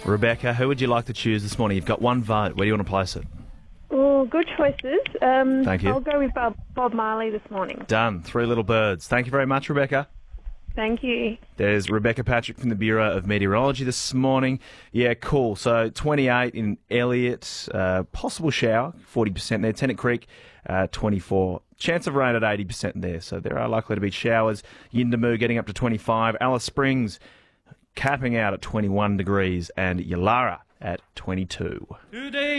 Rebecca, who would you like to choose this morning? You've got one vote. Where do you want to place it? Oh, good choices. Thank you. I'll go with Bob Marley this morning. Done. Three little birds. Thank you very much, Rebecca. Thank you. There's Rebecca Patrick from the Bureau of Meteorology this morning. Yeah, cool. So 28 in Elliot, possible shower, 40% there. Tennant Creek, 24. Chance of rain at 80% there. So there are likely to be showers. Yindamoo getting up to 25. Alice Springs capping out at 21 degrees. And Yalara at 22.